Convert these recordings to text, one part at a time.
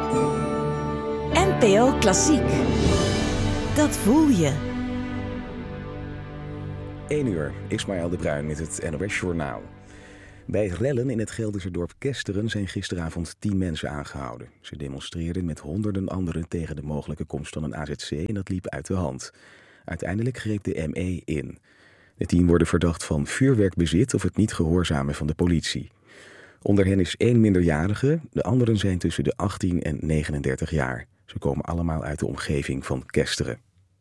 NPO Klassiek. Dat voel je. 1 uur, Ismaël de Bruin met het NOS Journaal. Bij rellen in het Gelderse dorp Kesteren zijn gisteravond 10 mensen aangehouden. Ze demonstreerden met honderden anderen tegen de mogelijke komst van een AZC en dat liep uit de hand. Uiteindelijk greep de ME in. De 10 worden verdacht van vuurwerkbezit of het niet gehoorzamen van de politie. Onder hen is 1 minderjarige, de anderen zijn tussen de 18 en 39 jaar. Ze komen allemaal uit de omgeving van Kesteren.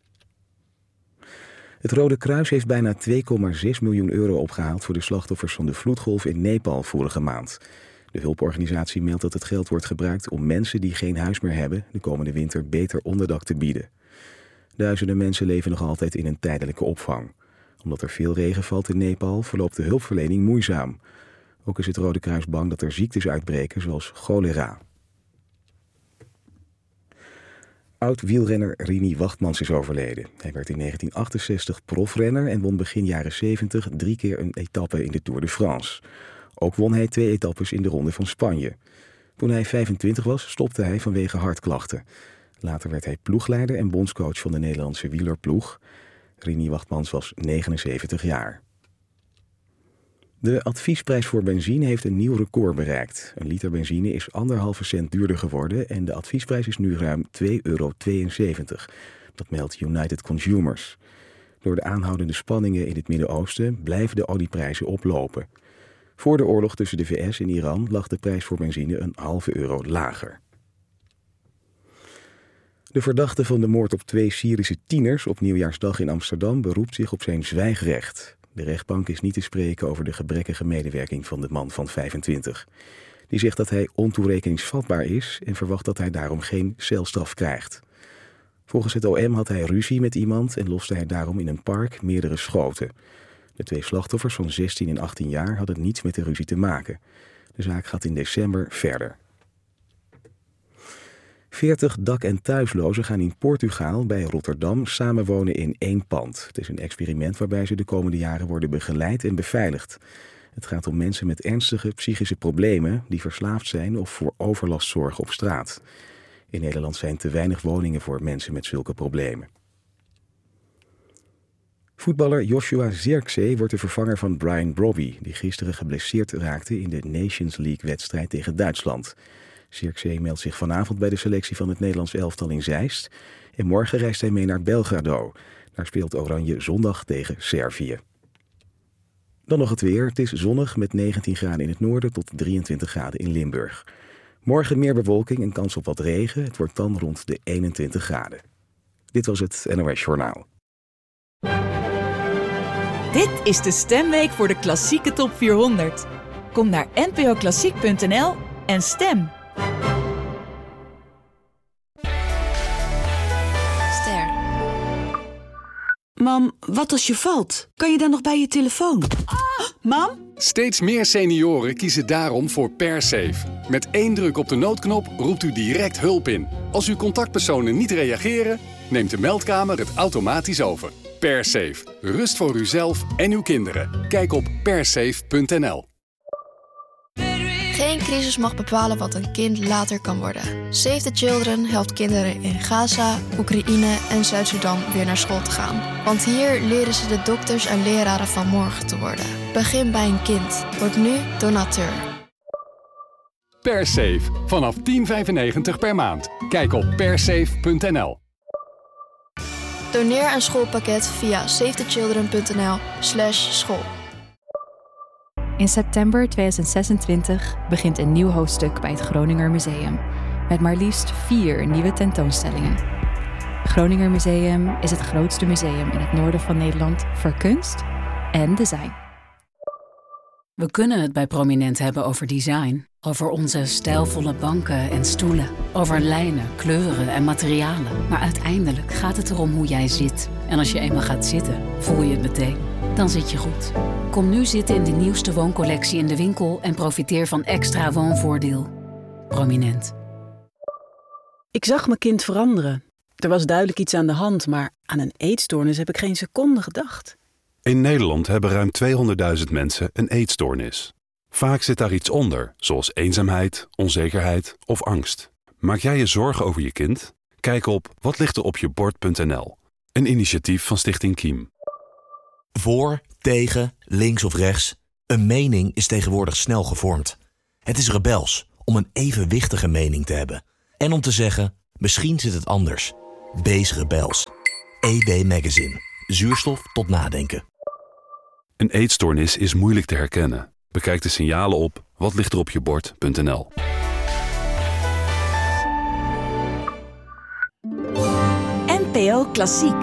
Het Rode Kruis heeft bijna 2,6 miljoen euro opgehaald voor de slachtoffers van de vloedgolf in Nepal vorige maand. De hulporganisatie meldt dat het geld wordt gebruikt om mensen die geen huis meer hebben de komende winter beter onderdak te bieden. Duizenden mensen leven nog altijd in een tijdelijke opvang. Omdat er veel regen valt in Nepal verloopt de hulpverlening moeizaam. Ook is het Rode Kruis bang dat er ziektes uitbreken zoals cholera. Oud-wielrenner Rini Wachtmans is overleden. Hij werd in 1968 profrenner en won begin jaren 70 3 keer een etappe in de Tour de France. Ook won hij 2 etappes in de Ronde van Spanje. Toen hij 25 was, stopte hij vanwege hartklachten. Later werd hij ploegleider en bondscoach van de Nederlandse wielerploeg. Rini Wachtmans was 79 jaar. De adviesprijs voor benzine heeft een nieuw record bereikt. Een liter benzine is 1,5 cent duurder geworden en de adviesprijs is nu ruim €2,72. Dat meldt United Consumers. Door de aanhoudende spanningen in het Midden-Oosten blijven de olieprijzen oplopen. Voor de oorlog tussen de VS en Iran lag de prijs voor benzine een €0,5 lager. De verdachte van de moord op 2 Syrische tieners op Nieuwjaarsdag in Amsterdam beroept zich op zijn zwijgrecht. De rechtbank is niet te spreken over de gebrekkige medewerking van de man van 25. Die zegt dat hij ontoerekeningsvatbaar is en verwacht dat hij daarom geen celstraf krijgt. Volgens het OM had hij ruzie met iemand en loste hij daarom in een park meerdere schoten. De 2 slachtoffers van 16 en 18 jaar hadden niets met de ruzie te maken. De zaak gaat in december verder. 40 dak- en thuislozen gaan in Portugal bij Rotterdam samenwonen in 1 pand. Het is een experiment waarbij ze de komende jaren worden begeleid en beveiligd. Het gaat om mensen met ernstige psychische problemen die verslaafd zijn of voor overlast zorgen op straat. In Nederland zijn te weinig woningen voor mensen met zulke problemen. Voetballer Joshua Zirkzee wordt de vervanger van Brian Brobby, die gisteren geblesseerd raakte in de Nations League-wedstrijd tegen Duitsland. Zirkzee meldt zich vanavond bij de selectie van het Nederlands elftal in Zeist. En morgen reist hij mee naar Belgrado. Daar speelt Oranje zondag tegen Servië. Dan nog het weer. Het is zonnig met 19 graden in het noorden tot 23 graden in Limburg. Morgen meer bewolking en kans op wat regen. Het wordt dan rond de 21 graden. Dit was het NOS Journaal. Dit is de stemweek voor de klassieke top 400. Kom naar npoklassiek.nl en stem. Ster. Mam, wat als je valt? Kan je dan nog bij je telefoon? Mam? Steeds meer senioren kiezen daarom voor PerSafe. Met 1 druk op de noodknop roept u direct hulp in. Als uw contactpersonen niet reageren, neemt de meldkamer het automatisch over. PerSafe. Rust voor uzelf en uw kinderen. Kijk op persafe.nl. Geen crisis mag bepalen wat een kind later kan worden. Save the Children helpt kinderen in Gaza, Oekraïne en Zuid-Sudan weer naar school te gaan. Want hier leren ze de dokters en leraren van morgen te worden. Begin bij een kind. Word nu donateur. PerSafe. Vanaf €10,95 per maand. Kijk op persafe.nl. Doneer een schoolpakket via savethechildren.nl/school. In september 2026 begint een nieuw hoofdstuk bij het Groninger Museum. Met maar liefst 4 nieuwe tentoonstellingen. Het Groninger Museum is het grootste museum in het noorden van Nederland voor kunst en design. We kunnen het bij Prominent hebben over design. Over onze stijlvolle banken en stoelen. Over lijnen, kleuren en materialen. Maar uiteindelijk gaat het erom hoe jij zit. En als je eenmaal gaat zitten, voel je het meteen. Dan zit je goed. Kom nu zitten in de nieuwste wooncollectie in de winkel en profiteer van extra woonvoordeel. Prominent. Ik zag mijn kind veranderen. Er was duidelijk iets aan de hand, maar aan een eetstoornis heb ik geen seconde gedacht. In Nederland hebben ruim 200.000 mensen een eetstoornis. Vaak zit daar iets onder, zoals eenzaamheid, onzekerheid of angst. Maak jij je zorgen over je kind? Kijk op watlichteropjebord.nl. Een initiatief van Stichting Kiem. Voor, tegen, links of rechts. Een mening is tegenwoordig snel gevormd. Het is rebels om een evenwichtige mening te hebben. En om te zeggen, misschien zit het anders. Wees rebels. EB Magazine. Zuurstof tot nadenken. Een eetstoornis is moeilijk te herkennen. Bekijk de signalen op watlichteropjebord.nl. NPO Klassiek.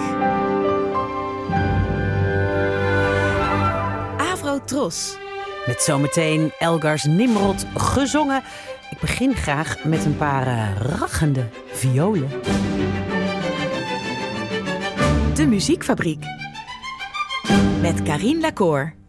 Avrotros. Met zometeen Elgars Nimrod gezongen. Ik begin graag met een paar rachende violen. De Muziekfabriek. Met Carien Lacour.